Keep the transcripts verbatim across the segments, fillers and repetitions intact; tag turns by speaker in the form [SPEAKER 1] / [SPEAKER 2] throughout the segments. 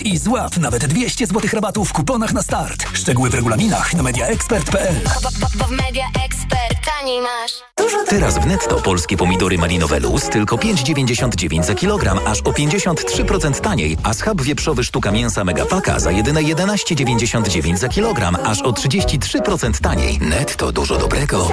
[SPEAKER 1] i złap nawet dwieście złotych rabatu w kuponach na start. Szczegóły w regulaminach na media expert kropka p l.
[SPEAKER 2] Bo w Media Expert taniej masz.
[SPEAKER 3] Teraz w Netto polskie pomidory malinowe Luz tylko pięć dziewięćdziesiąt dziewięć za kilogram, aż o pięćdziesiąt trzy procent taniej, a schab wieprzowy sztuka mięsa Megapaka za jedyne jedenaście dziewięćdziesiąt dziewięć za kilogram, aż o trzydzieści trzy procent taniej. Netto, dużo dobrego.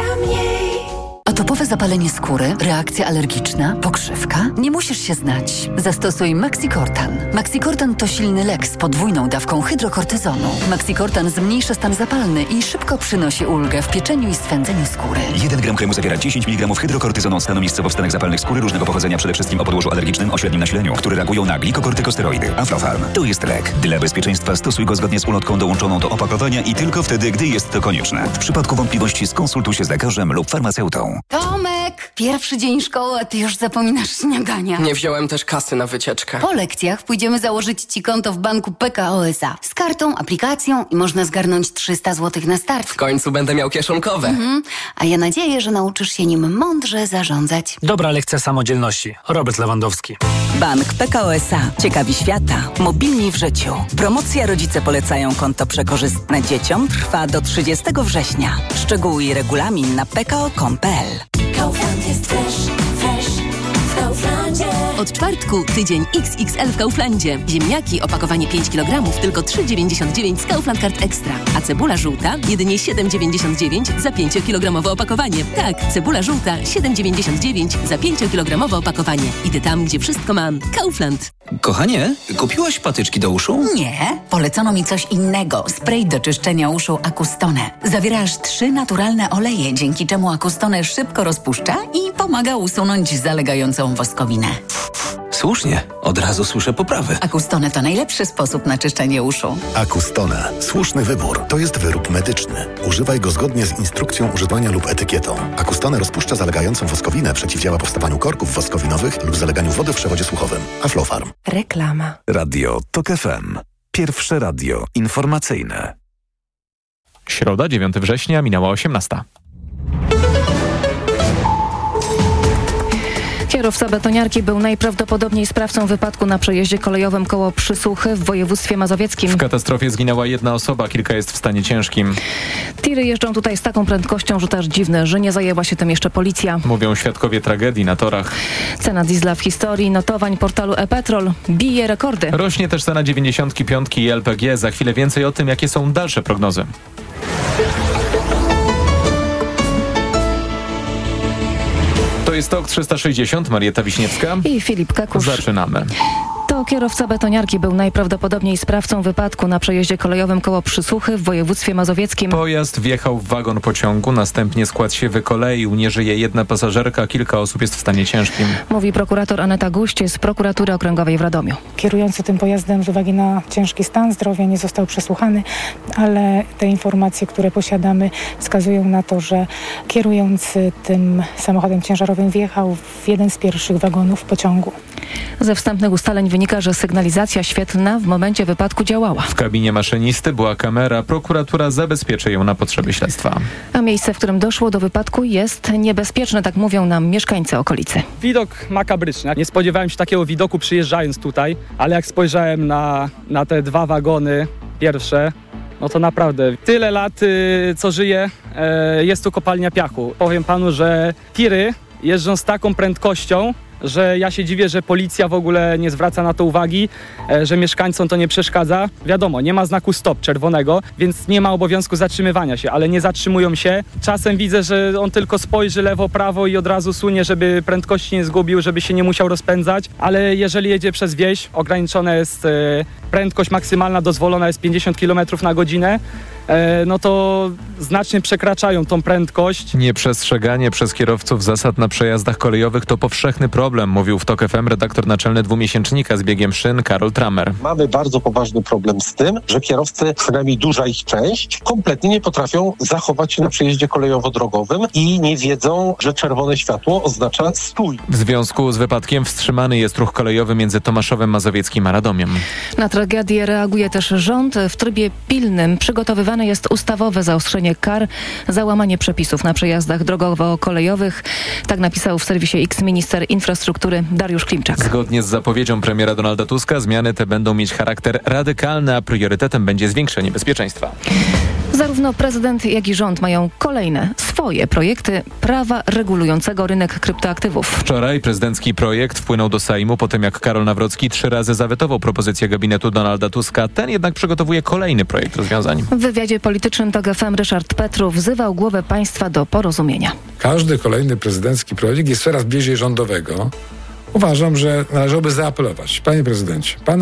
[SPEAKER 4] Atopowe zapalenie skóry, reakcja alergiczna, pokrzywka? Nie musisz się znać. Zastosuj Maxicortan. Maxicortan to silny lek z podwójną dawką hydrokortyzonu. Maxicortan zmniejsza stan zapalny i szybko przynosi ulgę w pieczeniu i swędzeniu skóry.
[SPEAKER 5] jeden gram kremu zawiera dziesięć miligramów hydrokortyzonu stanu miejscowo w stanach zapalnych skóry różnego pochodzenia, przede wszystkim o podłożu alergicznym o średnim nasileniu, które reagują na glikokortykosteroidy. Aflofarm. To jest lek. Dla bezpieczeństwa stosuj go zgodnie z ulotką dołączoną do opakowania i tylko wtedy, gdy jest to konieczne. W przypadku wątpliwości skonsultuj się z lekarzem lub farmaceutą.
[SPEAKER 4] Tomek! Pierwszy dzień szkoły, a ty już zapominasz śniadania.
[SPEAKER 6] Nie wziąłem też kasy na wycieczkę.
[SPEAKER 4] Po lekcjach pójdziemy założyć ci konto w banku P K O S A. Z kartą, aplikacją i można zgarnąć trzysta złotych na start.
[SPEAKER 6] W końcu będę miał kieszonkowe.
[SPEAKER 4] Mhm. A ja nadzieję, że nauczysz się nim mądrze zarządzać.
[SPEAKER 7] Dobra lekcja samodzielności. Robert Lewandowski.
[SPEAKER 8] Bank P K O S A. Ciekawi świata. Mobilni w życiu. Promocja Rodzice polecają konto przekorzystne dzieciom trwa do trzydziestego września. Szczegóły i regulamin na p k o kropka com kropka p l.
[SPEAKER 2] Kaufland jest fresh, fresh w Kauflandzie.
[SPEAKER 9] Od czwartku tydzień X X L w Kauflandzie. Ziemniaki opakowanie pięć kilogramów tylko trzy dziewięćdziesiąt dziewięć z Kaufland Card Extra. A cebula żółta jedynie siedem dziewięćdziesiąt dziewięć za pięciokilogramowe opakowanie. Tak, cebula żółta siedem dziewięćdziesiąt dziewięć za pięciokilogramowe opakowanie. Idę tam, gdzie wszystko mam. Kaufland.
[SPEAKER 3] Kochanie, kupiłaś patyczki do uszu?
[SPEAKER 4] Nie, polecono mi coś innego. Spray do czyszczenia uszu Acustone. Zawiera aż trzy naturalne oleje, dzięki czemu Acustone szybko rozpuszcza i pomaga usunąć zalegającą woskowinę.
[SPEAKER 3] Słusznie, od razu słyszę poprawę.
[SPEAKER 4] Acustone to najlepszy sposób na czyszczenie uszu.
[SPEAKER 10] Acustone. Słuszny wybór. To jest wyrób medyczny. Używaj go zgodnie z instrukcją używania lub etykietą. Acustone rozpuszcza zalegającą woskowinę, przeciwdziała powstawaniu korków woskowinowych lub zaleganiu wody w przewodzie słuchowym. Aflofarm.
[SPEAKER 9] Reklama.
[SPEAKER 11] Radio TOK F M. Pierwsze radio informacyjne.
[SPEAKER 12] Środa, dziewiątego września, minęła osiemnasta.
[SPEAKER 9] Kierowca betoniarki był najprawdopodobniej sprawcą wypadku na przejeździe kolejowym koło Przysuchy w województwie mazowieckim.
[SPEAKER 12] W katastrofie zginęła jedna osoba, kilka jest w stanie ciężkim.
[SPEAKER 9] Tiry jeżdżą tutaj z taką prędkością, że też dziwne, że nie zajęła się tym jeszcze policja.
[SPEAKER 12] Mówią świadkowie tragedii na torach.
[SPEAKER 9] Cena diesla w historii notowań portalu e-Petrol bije rekordy.
[SPEAKER 12] Rośnie też cena dziewięćdziesiątki piątki i L P G. Za chwilę więcej o tym, jakie są dalsze prognozy. To jest TOK trzysta sześćdziesiąt, Marieta Wiśniewska
[SPEAKER 9] i Filip Kakusz.
[SPEAKER 12] Zaczynamy.
[SPEAKER 9] To kierowca betoniarki był najprawdopodobniej sprawcą wypadku na przejeździe kolejowym koło Przysuchy w województwie mazowieckim.
[SPEAKER 12] Pojazd wjechał w wagon pociągu, następnie skład się wykoleił. Nie żyje jedna pasażerka, kilka osób jest w stanie ciężkim.
[SPEAKER 9] Mówi prokurator Aneta Guście z prokuratury okręgowej w Radomiu.
[SPEAKER 13] Kierujący tym pojazdem z uwagi na ciężki stan zdrowia nie został przesłuchany, ale te informacje, które posiadamy, wskazują na to, że kierujący tym samochodem ciężarowym wjechał w jeden z pierwszych wagonów pociągu.
[SPEAKER 9] Ze wstępnych ustaleń wynika, że sygnalizacja świetlna w momencie wypadku działała.
[SPEAKER 12] W kabinie maszynisty była kamera, prokuratura zabezpieczy ją na potrzeby śledztwa.
[SPEAKER 9] A miejsce, w którym doszło do wypadku, jest niebezpieczne, tak mówią nam mieszkańcy okolicy.
[SPEAKER 14] Widok makabryczny. Nie spodziewałem się takiego widoku przyjeżdżając tutaj, ale jak spojrzałem na, na te dwa wagony pierwsze, no to naprawdę tyle lat, y, co żyję, y, jest tu kopalnia piachu. Powiem panu, że tiry jeżdżą z taką prędkością, że ja się dziwię, że policja w ogóle nie zwraca na to uwagi, że mieszkańcom to nie przeszkadza. Wiadomo, nie ma znaku stop czerwonego, więc nie ma obowiązku zatrzymywania się, ale nie zatrzymują się. Czasem widzę, że on tylko spojrzy lewo, prawo i od razu sunie, żeby prędkości nie zgubił, żeby się nie musiał rozpędzać, ale jeżeli jedzie przez wieś, ograniczona jest prędkość maksymalna, dozwolona jest pięćdziesiąt kilometrów na godzinę, no to znacznie przekraczają tą prędkość.
[SPEAKER 12] Nieprzestrzeganie przez kierowców zasad na przejazdach kolejowych to powszechny problem, mówił w TOK F M redaktor naczelny dwumiesięcznika z biegiem szyn Karol Tramer.
[SPEAKER 15] Mamy bardzo poważny problem z tym, że kierowcy, przynajmniej duża ich część, kompletnie nie potrafią zachować się na przejeździe kolejowo-drogowym i nie wiedzą, że czerwone światło oznacza stój.
[SPEAKER 12] W związku z wypadkiem wstrzymany jest ruch kolejowy między Tomaszowem Mazowieckim a Radomiem.
[SPEAKER 9] Na tragedię reaguje też rząd w trybie pilnym. Przygotowywany
[SPEAKER 16] Planowane jest ustawowe zaostrzenie kar za łamanie przepisów na przejazdach drogowo-kolejowych. Tak napisał w serwisie X minister infrastruktury Dariusz Klimczak.
[SPEAKER 12] Zgodnie z zapowiedzią premiera Donalda Tuska zmiany te będą mieć charakter radykalny, a priorytetem będzie zwiększenie bezpieczeństwa.
[SPEAKER 16] Zarówno prezydent, jak i rząd mają kolejne swoje projekty prawa regulującego rynek kryptoaktywów.
[SPEAKER 12] Wczoraj prezydencki projekt wpłynął do Sejmu po tym, jak Karol Nawrocki trzy razy zawetował propozycję gabinetu Donalda Tuska. Ten jednak przygotowuje kolejny projekt rozwiązań.
[SPEAKER 16] W wywiadzie politycznym TOG F M Ryszard Petru wzywał głowę państwa do porozumienia.
[SPEAKER 17] Każdy kolejny prezydencki projekt jest coraz bliżej rządowego. Uważam, że należałoby zaapelować. Panie prezydencie, pan